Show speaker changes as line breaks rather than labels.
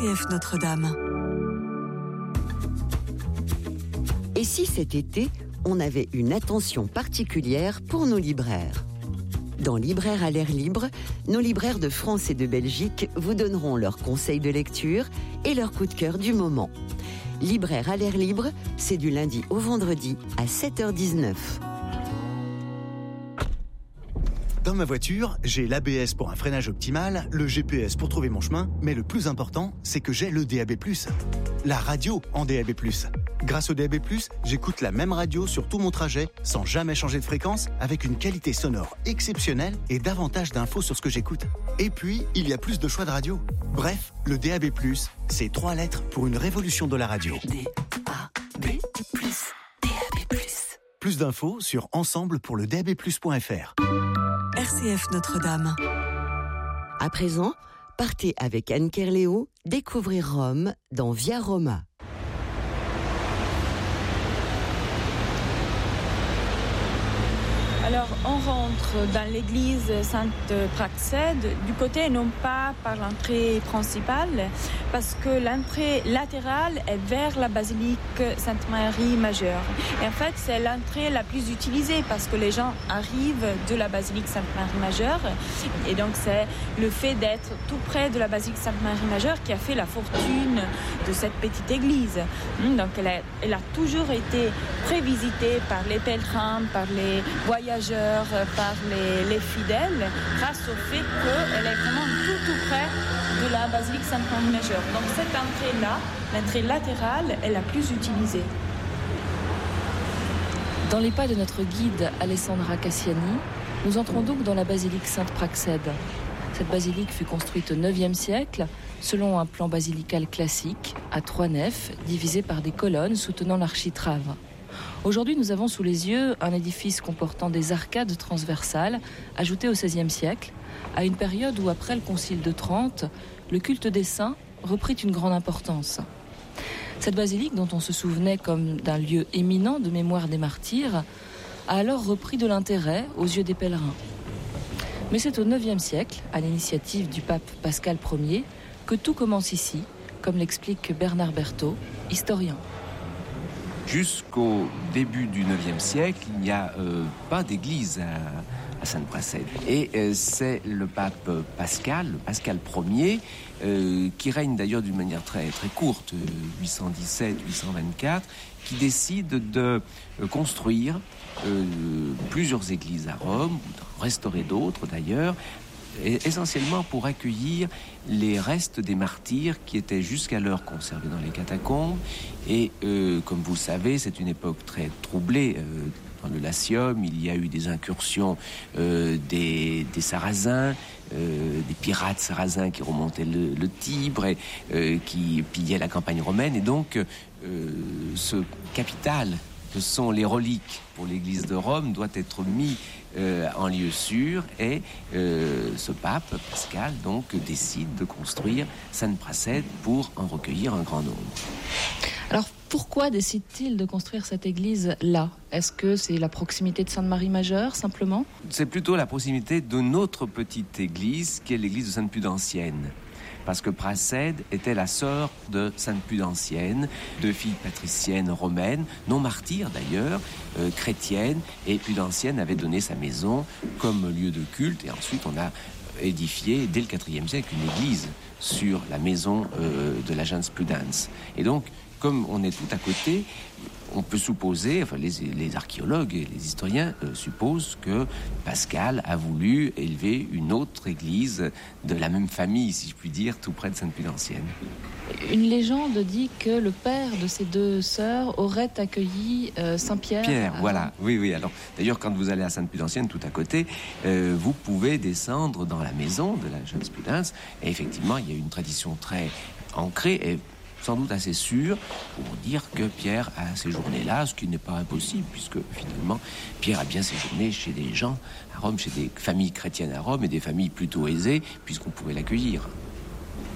RCF Notre-Dame.
Et si cet été, on avait une attention particulière pour nos libraires ? Dans Libraires à l'air libre, nos libraires de France et de Belgique vous donneront leurs conseils de lecture et leurs coups de cœur du moment. Libraires à l'air libre, c'est du lundi au vendredi à 7h19.
Dans ma voiture, j'ai l'ABS pour un freinage optimal, le GPS pour trouver mon chemin, mais le plus important, c'est que j'ai le DAB+, la radio en DAB+. Grâce au DAB+, j'écoute la même radio sur tout mon trajet, sans jamais changer de fréquence, avec une qualité sonore exceptionnelle et davantage d'infos sur ce que j'écoute. Et puis, il y a plus de choix de radio. Bref, le DAB+, c'est 3 lettres pour une révolution de la radio.
DAB+, DAB+.
Plus d'infos sur ensemble-pour-le-DAB+.fr.
RCF Notre-Dame.
À présent, partez avec Anne Kerléo découvrir Rome dans Via Roma.
Alors, on rentre dans l'église Sainte-Praxède du côté non pas par l'entrée principale, parce que l'entrée latérale est vers la basilique Sainte-Marie-Majeure. Et en fait, c'est l'entrée la plus utilisée parce que les gens arrivent de la basilique Sainte-Marie-Majeure. Et donc, c'est le fait d'être tout près de la basilique Sainte-Marie-Majeure qui a fait la fortune de cette petite église. Donc, elle a toujours été très visitée par les pèlerins, par les voyageurs, par les fidèles, grâce au fait qu'elle est vraiment tout près de la basilique Sainte-Marie-Majeure. Donc cette entrée-là, l'entrée latérale, est la plus utilisée.
Dans les pas de notre guide Alessandra Cassiani, nous entrons donc dans la basilique Sainte-Praxède. Cette basilique fut construite au IXe siècle, selon un plan basilical classique, à 3 nefs, divisées par des colonnes soutenant l'architrave. Aujourd'hui, nous avons sous les yeux un édifice comportant des arcades transversales, ajoutées au XVIe siècle, à une période où, après le Concile de Trente, le culte des saints reprit une grande importance. Cette basilique, dont on se souvenait comme d'un lieu éminent de mémoire des martyrs, a alors repris de l'intérêt aux yeux des pèlerins. Mais c'est au IXe siècle, à l'initiative du pape Pascal Ier, que tout commence ici, comme l'explique Bernard Berthaud, historien.
Jusqu'au début du IXe siècle, il n'y a pas d'église à Sainte-Praxède. Et c'est le pape Pascal Ier, qui règne d'ailleurs d'une manière très, très courte, 817-824, qui décide de construire plusieurs églises à Rome, ou d'en restaurer d'autres d'ailleurs, essentiellement pour accueillir les restes des martyrs qui étaient jusqu'alors conservés dans les catacombes. Et comme vous le savez, c'est une époque très troublée. Dans le Latium, il y a eu des incursions des Sarrasins, des pirates sarrasins qui remontaient le Tibre et qui pillaient la campagne romaine. Et donc, ce capital que sont les reliques pour l'église de Rome doit être mis en lieu sûr, et ce pape Pascal donc décide de construire Sainte-Praxède pour en recueillir un grand nombre.
Alors pourquoi décide-t-il de construire cette église là ? Est-ce que c'est la proximité de Sainte-Marie-Majeure simplement ?
C'est plutôt la proximité de notre petite église qui est l'église de Sainte-Pudancienne. Parce que Praxède était la sœur de Sainte-Pudancienne, deux filles patriciennes romaines, non martyres d'ailleurs, chrétiennes, et Pudancienne avait donné sa maison comme lieu de culte, et ensuite on a édifié dès le IVe siècle une église sur la maison de la Gens Pudens. Et donc, comme on est tout à côté, on peut supposer, enfin les archéologues et les historiens supposent que Pascal a voulu élever une autre église de la même famille, si je puis dire, tout près de Sainte-Pudancienne.
Une légende dit que le père de ces deux sœurs aurait accueilli Saint-Pierre.
Pierre, voilà, oui. Alors, d'ailleurs, quand vous allez à Sainte-Pudancienne, tout à côté, vous pouvez descendre dans la maison de la Gens Pudens, et effectivement, il y a une tradition très ancrée et sans doute assez sûr pour dire que Pierre a séjourné là, ce qui n'est pas impossible, puisque finalement Pierre a bien séjourné chez des gens à Rome, chez des familles chrétiennes à Rome et des familles plutôt aisées, puisqu'on pouvait l'accueillir.